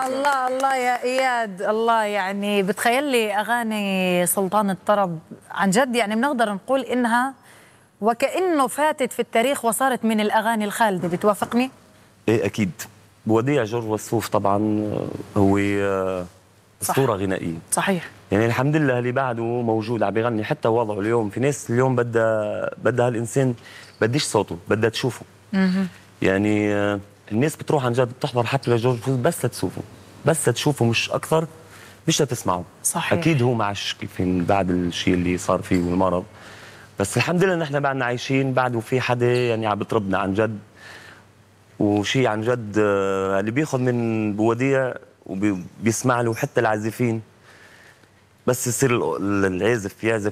الله الله الله يا اياد، الله يعني بتخيل لي اغاني سلطان الطرب عن جد، يعني بنقدر نقول انها وكأنه فاتت في التاريخ وصارت من الاغاني الخالده. بتوافقني؟ ايه اكيد. بوديع جورج وسوف طبعا هو اسطوره غنائيه. صحيح. يعني الحمد لله اللي بعده موجود عم بيغني حتى وضعه اليوم. في ناس اليوم بدها هالانسان بديش صوته، بدها تشوفه. يعني الناس بتروح عن جد بتحضر حفله لجورج وسوف بس لتشوفه، بس لتشوفه مش اكثر، مش لتسمعه. صحيح. اكيد هو مع الشكل بعد الشيء اللي صار فيه والمرض، بس الحمد لله نحن بعدنا عايشين بعد، وفي حدا يعني عم بتربنا عن جد. وشيء عن جد اللي بياخذ من بوديع وبيسمع له حتى العازفين، بس يصير العازف يعزف